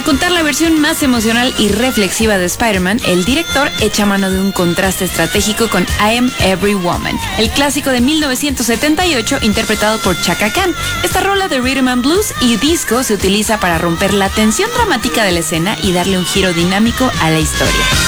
contar la versión más emocional y reflexiva de Spider-Man, el director echa mano de un contraste estratégico con I Am Every Woman, el clásico de 1978 interpretado por Chaka Khan. Esta rola de rhythm and blues y disco se utiliza para romper la tensión dramática de la escena y darle un giro dinámico a la historia.